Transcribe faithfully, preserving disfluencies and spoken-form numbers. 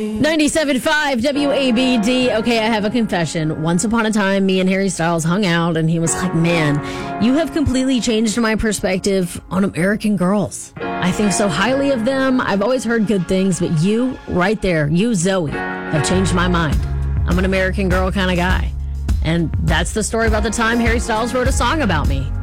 ninety-seven point five W A B D. Okay, I have a confession. Once upon a time, me and Harry Styles hung out, and he was like, man, you have completely changed my perspective on American girls. I think so highly of them. I've always heard good things, but you, right there, you, Zoe, have changed my mind. I'm an American girl kind of guy. And that's the story about the time Harry Styles wrote a song about me.